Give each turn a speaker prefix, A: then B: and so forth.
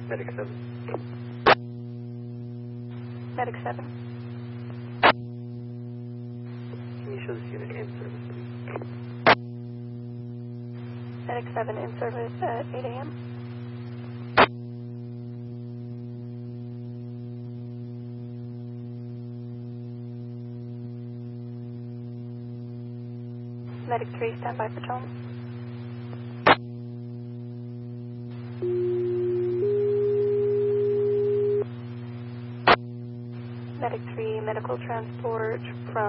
A: Medic 7.
B: Medic 7.
A: Can you show this unit in service, please?
B: Medic 7 in service at 8 a.m. Medic 3, standby for tone. Medic 3, medical transport from